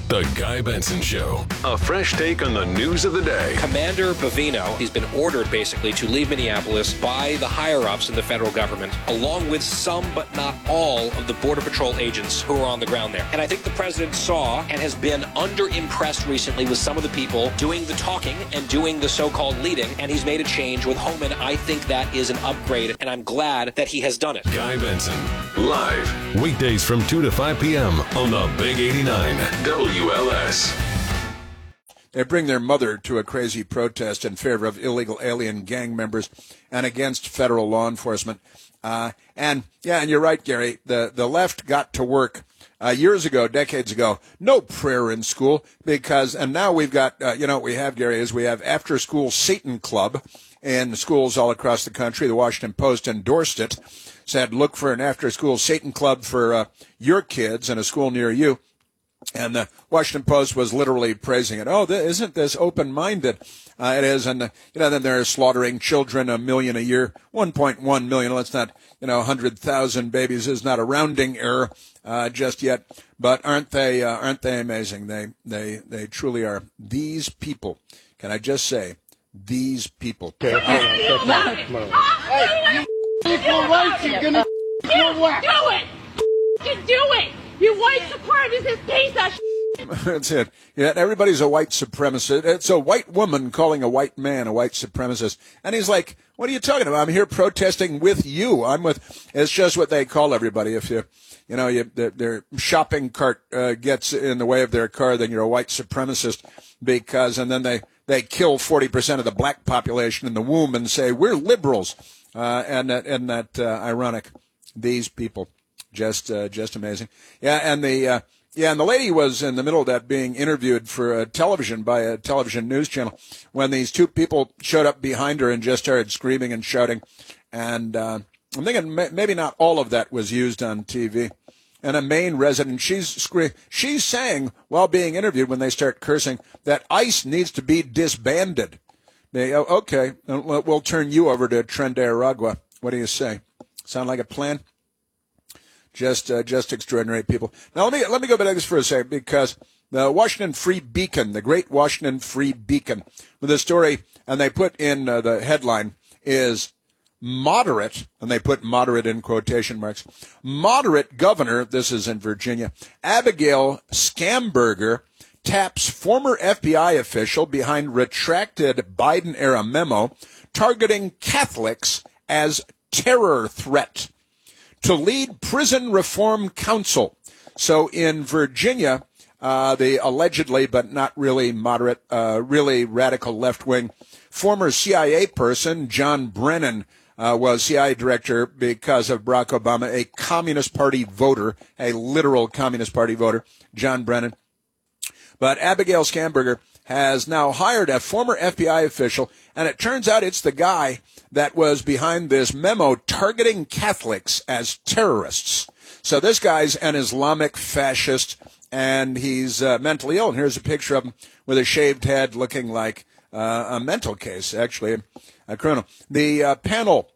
The Guy Benson Show. A fresh take on the news of the day. Commander Bovino, he's been ordered basically to leave Minneapolis by the higher-ups in the federal government, along with some but not all of the Border Patrol agents who are on the ground there. And I think the president saw and has been under-impressed recently with some of the people doing the talking and doing the so-called leading, and he's made a change with Homan. I think that is an upgrade, and I'm glad that he has done it. Guy Benson, live, weekdays from 2 to 5 p.m. on the Big 89 WLS. They bring their mother to a crazy protest in favor of illegal alien gang members and against federal law enforcement. And you're right, Gary. The left got to work years ago, decades ago. No prayer in school and now we've got, what we have, Gary, is we have after-school Satan Club in schools all across the country. The Washington Post endorsed it, said look for an after-school Satan Club for your kids in a school near you. And the Washington Post was literally praising it. Oh, isn't this open-minded? It is. And, then they're slaughtering children, 1 million a year, 1.1 million. Let's not, 100,000 babies is not a rounding error, just yet. But aren't they amazing? They truly are. These people, can I just say, these people. Okay, hold on. Hey, you equal rights, you're gonna do it! Just do it! You white supremacist piece of shit! That's it. Yeah, everybody's a white supremacist. It's a white woman calling a white man a white supremacist. And he's like, what are you talking about? I'm here protesting with you. It's just what they call everybody. If their shopping cart gets in the way of their car, then you're a white supremacist and then they kill 40% of the black population in the womb and say, we're liberals. And that ironic? These people. Just amazing. Yeah, and the lady was in the middle of that being interviewed for television by a television news channel when these two people showed up behind her and just started screaming and shouting. And I'm thinking maybe not all of that was used on TV. And a Maine resident, she's saying while being interviewed when they start cursing that ICE needs to be disbanded. Okay, we'll turn you over to Tren de Aragua. What do you say? Sound like a plan? Just extraordinary people. Now let me go back to this for a second because the Washington Free Beacon, the Great Washington Free Beacon, with a story, and they put in the headline is moderate, and they put moderate in quotation marks. Moderate governor, this is in Virginia, Abigail Schamberger taps former FBI official behind retracted Biden-era memo targeting Catholics as terror threat to lead Prison Reform Council. So in Virginia, the allegedly but not really moderate, really radical left-wing former CIA person, John Brennan, was CIA director because of Barack Obama, a Communist Party voter, a literal Communist Party voter, John Brennan. But Abigail Schamberger has now hired a former FBI official, and it turns out it's the guy that was behind this memo targeting Catholics as terrorists. So this guy's an Islamic fascist, and he's mentally ill. And here's a picture of him with a shaved head looking like a mental case, actually, a criminal. The panel,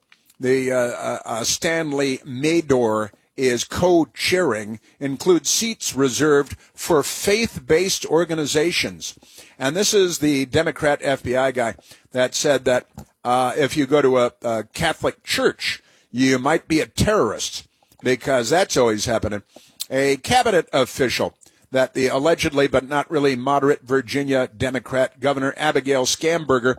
Stanley Mador is co-chairing, includes seats reserved for faith-based organizations. And this is the Democrat FBI guy that said that if you go to a Catholic church, you might be a terrorist, because that's always happening. A cabinet official that the allegedly but not really moderate Virginia Democrat Governor Abigail Schamberger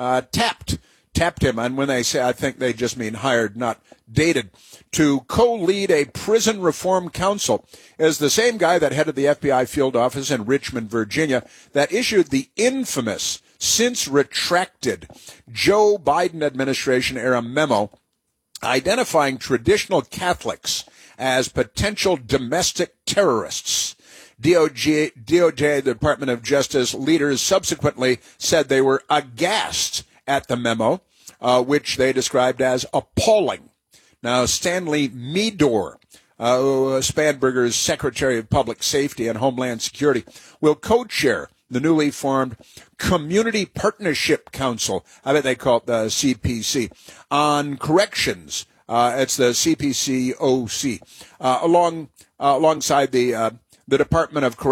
tapped him, and when they say, I think they just mean hired, not dated, to co-lead a prison reform council, is the same guy that headed the FBI field office in Richmond, Virginia, that issued the infamous, since retracted, Joe Biden administration-era memo identifying traditional Catholics as potential domestic terrorists. DOJ, the Department of Justice leaders subsequently said they were aghast at the memo, which they described as appalling. Now, Stanley Mador, Schamberger's Secretary of Public Safety and Homeland Security, will co-chair the newly formed Community Partnership Council, I bet they call it the CPC, on corrections. It's the CPCOC, alongside the Department of Corrections.